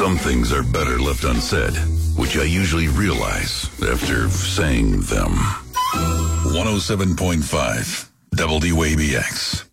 Some things are better left unsaid, which I usually realize after saying them. 107.5 WABX.